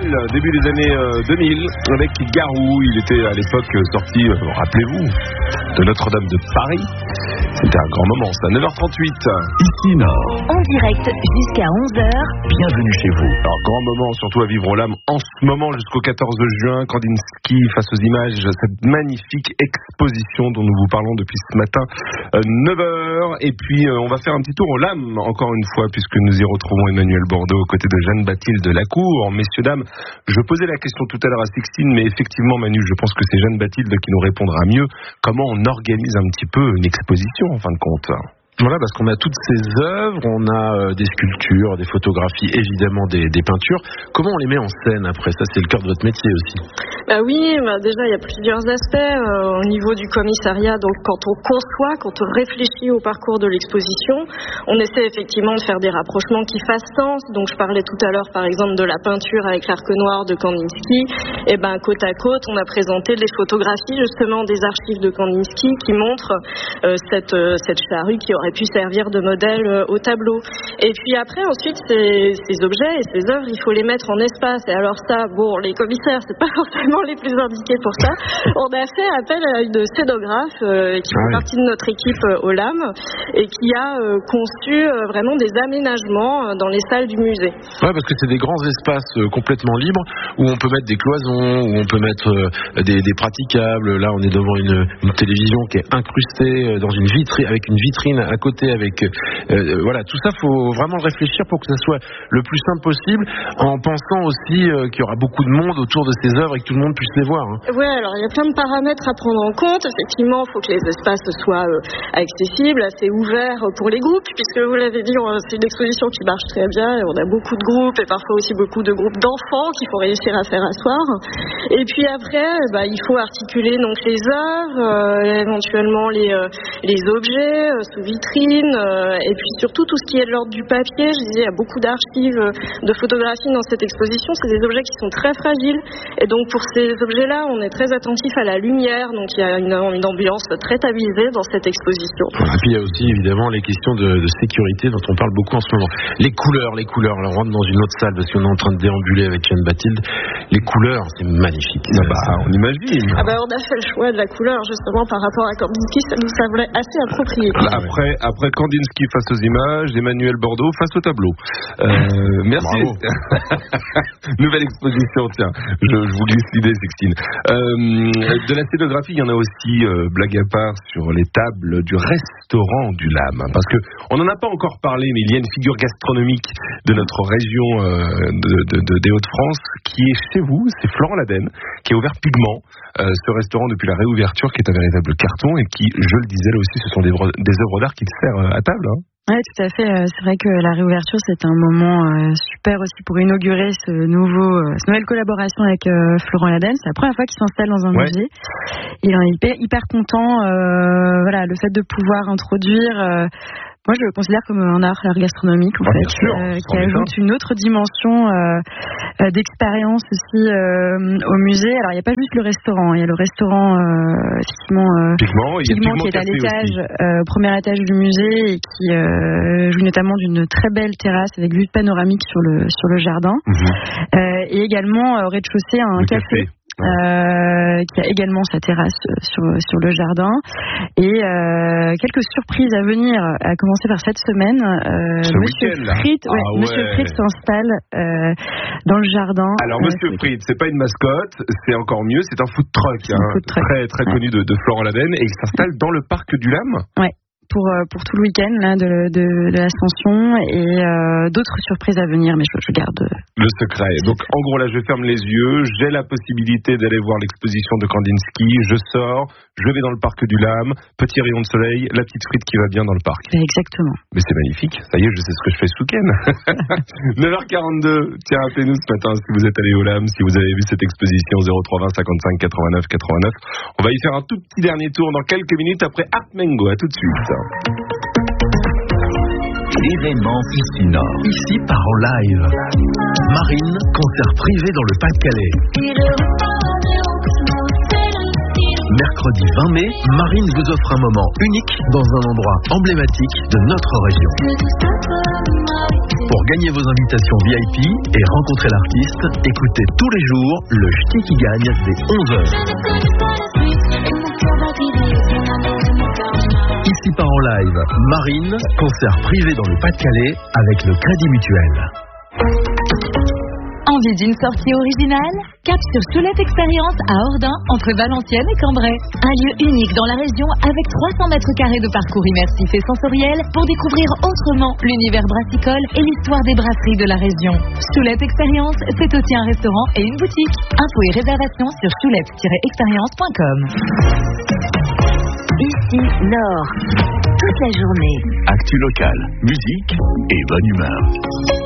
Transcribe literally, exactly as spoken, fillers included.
début des années euh, deux mille, avec Garou. Il était à l'époque sorti, euh, rappelez-vous, de Notre-Dame de Paris. C'était un grand moment, ça. neuf heures trente-huit. Ici Nord. En direct jusqu'à onze heures. Bienvenue chez vous. Alors, grand moment, surtout à vivre au Lame, en ce moment jusqu'au quatorze juin. Kandinsky face aux images, cette magnifique exposition dont nous vous parlons depuis ce matin, euh, neuf heures. Et puis, euh, on va faire un petit tour au Lame, encore une fois, puisque nous y retrouvons Emmanuel Bordeaux aux côtés de Jeanne-Baptiste Lacour. Messieurs, dames, je posais la question tout à l'heure à Sixtine, mais effectivement, Manu, je pense que c'est Jeanne-Baptiste qui nous répondra mieux. Comment on organise un petit peu une exposition, en fin de compte ? Voilà, parce qu'on a toutes ces œuvres, on a euh, des sculptures, des photographies, évidemment des, des peintures. Comment on les met en scène après ? Ça, c'est le cœur de votre métier aussi. Bah oui, bah déjà il y a plusieurs aspects euh, au niveau du commissariat. Donc quand on conçoit, quand on réfléchit au parcours de l'exposition, on essaie effectivement de faire des rapprochements qui fassent sens. Donc je parlais tout à l'heure par exemple de la peinture avec l'arc noir de Kandinsky. Et ben côte à côte, on a présenté les photographies justement des archives de Kandinsky qui montrent euh, cette euh, cette charrue qui aurait pu servir de modèle euh, au tableau. Et puis après ensuite ces, ces objets et ces œuvres, il faut les mettre en espace. Et alors ça, bon, les commissaires, c'est pas forcément les plus indiqués pour ça. On a fait appel à une scénographe euh, qui fait partie de notre équipe euh, au Lame et qui a euh, conçu euh, vraiment des aménagements euh, dans les salles du musée. Ouais, parce que c'est des grands espaces euh, complètement libres où on peut mettre des cloisons, où on peut mettre euh, des, des praticables. Là, on est devant une, une télévision qui est incrustée euh, dans une vitrine, avec une vitrine à côté. Avec euh, voilà, tout ça, faut vraiment réfléchir pour que ça soit le plus simple possible, en pensant aussi euh, qu'il y aura beaucoup de monde autour de ces œuvres et que tout le monde puisse les voir. Hein. Oui, alors il y a plein de paramètres à prendre en compte. Effectivement, il faut que les espaces soient euh, accessibles, assez ouverts pour les groupes, puisque vous l'avez dit, c'est une exposition qui marche très bien et on a beaucoup de groupes et parfois aussi beaucoup de groupes d'enfants qu'il faut réussir à faire asseoir. Et puis après, bah, il faut articuler donc les œuvres, euh, éventuellement les, euh, les objets euh, sous vitrine, euh, et puis surtout tout ce qui est de l'ordre du papier. Je disais, il y a beaucoup d'archives de photographies dans cette exposition. C'est des objets qui sont très fragiles. Et donc pour ces objets-là, on est très attentif à la lumière. Donc il y a une, une ambiance très tamisée dans cette exposition. Et puis il y a aussi évidemment les questions de, de sécurité dont on parle beaucoup en ce moment. Les couleurs, les couleurs. Alors on rentre dans une autre salle parce qu'on est en train de déambuler avec Jeanne-Baptiste. Les couleurs, c'est magnifique. Ah bah, on imagine. Ah bah, on a fait le choix de la couleur justement par rapport à Kandinsky. Ça nous semblait assez approprié. Après, après Kandinsky face aux images, Emmanuel Bordeaux face au tableau. Euh, merci. Nouvelle exposition, tiens. Je, je vous glisse l'idée, Sixtine. Euh, de la scénographie, il y en a aussi, euh, blague à part, sur les tables du restaurant du Lame. Parce que on n'en a pas encore parlé, mais il y a une figure gastronomique de notre région euh, de, de, de, des Hauts-de-France qui est chez vous, c'est Florent Laden, qui a ouvert Pigment, euh, ce restaurant depuis la réouverture, qui est un véritable carton et qui, je le disais là aussi, ce sont des, des œuvres d'art qu'il sert à table. Hein. Oui, tout à fait. C'est vrai que la réouverture, c'est un moment euh, super aussi pour inaugurer ce nouveau, euh, cette nouvelle collaboration avec euh, Florent Laden. C'est la première fois qu'il s'installe dans un ouais. musée. Il est hyper, hyper content. Euh, voilà, le fait de pouvoir introduire... Euh, Moi, je le considère comme un art, l'art gastronomique, en ah, fait, sûr, euh, qui ajoute une autre dimension euh, euh, d'expérience aussi euh, au musée. Alors, il n'y a pas juste le restaurant, il y a le restaurant, euh, effectivement, euh, Pigment, il y a Pigment, Pigment qui est à l'étage, euh, au premier étage du musée et qui euh, jouit notamment d'une très belle terrasse avec vue panoramique sur le sur le jardin. Mm-hmm. Euh, et également, au rez-de-chaussée, un le café. café. Euh, qui a également sa terrasse sur, sur le jardin et euh, quelques surprises à venir, à commencer par cette semaine. Euh, Ce Monsieur Fritz, ah ouais, ouais. Monsieur Fritz s'installe euh, dans le jardin. Alors Monsieur euh, Fritz, c'est pas une mascotte, c'est encore mieux, c'est un food truck, hein, un food truck. très très ouais. connu de, de Florent Laden, et il s'installe dans le parc du Lame. Ouais. Pour, pour tout le week-end là, de, de, de l'Ascension et euh, d'autres surprises à venir, mais je, je garde le secret. Donc en gros là je ferme les yeux, j'ai la possibilité d'aller voir l'exposition de Kandinsky, je sors, je vais dans le parc du Lame, petit rayon de soleil, la petite frite qui va bien dans le parc. Exactement. Mais c'est magnifique, ça y est, je sais ce que je fais ce week-end. neuf heures quarante-deux, tiens, appelez-nous ce matin si vous êtes allé au Lame, si vous avez vu cette exposition. Zéro trois vingt cinquante-cinq quatre-vingt-neuf quatre-vingt-neuf. On va y faire un tout petit dernier tour dans quelques minutes après Art Mengo. À tout de suite. L'événement Ici Nord. Ici part en live. Marine, concert privé dans le Pas-de-Calais. Mercredi vingt mai, Marine vous offre un moment unique dans un endroit emblématique de notre région. Pour gagner vos invitations V I P et rencontrer l'artiste, écoutez tous les jours le Ch'ti qui gagne dès onze heures. Ici part en live, Marine, concert privé dans le Pas-de-Calais avec le Crédit Mutuel. Envie d'une sortie originale? Cap sur Choulette Expérience à Ordin, entre Valenciennes et Cambrai. Un lieu unique dans la région avec trois cents mètres carrés de parcours immersif et sensoriel pour découvrir autrement l'univers brassicole et l'histoire des brasseries de la région. Choulette Expérience, c'est aussi un restaurant et une boutique. Infos et réservations sur choulette tiret expérience point com. Ici, Nord. Toute la journée. Actu local, musique et bonne humeur.